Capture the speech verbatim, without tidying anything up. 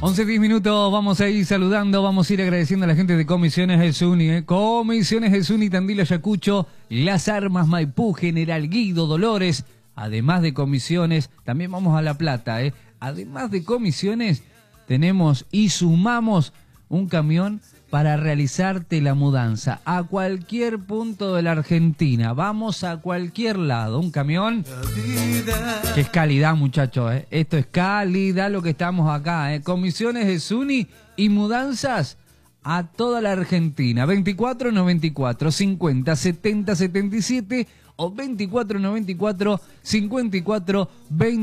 once diez minutos, vamos a ir saludando, vamos a ir agradeciendo a la gente de Comisiones El Zuni, ¿eh? Comisiones El Zuni, Tandil, Ayacucho, Las Armas, Maipú, General Guido, Dolores. Además de comisiones, también vamos a La Plata, ¿eh? Además de comisiones, tenemos y sumamos un camión para realizarte la mudanza a cualquier punto de la Argentina. Vamos a cualquier lado. Un camión que es calidad, muchachos, ¿eh? Esto es calidad lo que estamos acá, ¿eh? Comisiones de Zuni y mudanzas a toda la Argentina. veinticuatro noventa y cuatro cincuenta setenta setenta y siete o veinticuatro noventa y cuatro cincuenta y cuatro veinte.